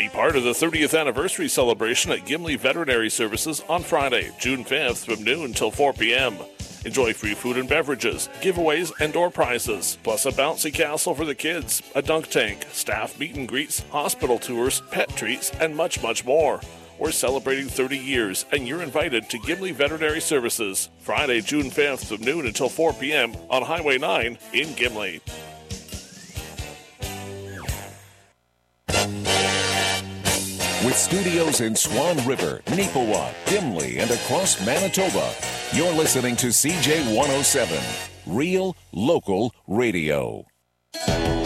Be part of the 30th anniversary celebration at Gimli Veterinary Services on Friday, June 5th from noon till 4 p.m. Enjoy free food and beverages, giveaways, and door prizes, plus a bouncy castle for the kids, a dunk tank, staff meet and greets, hospital tours, pet treats, and much, much more. We're celebrating 30 years, and you're invited to Gimli Veterinary Services, Friday, June 5th from noon until 4 p.m. on Highway 9 in Gimli. With studios in Swan River, Neepawa, Gimli, and across Manitoba, you're listening to CJ 107, Real Local Radio.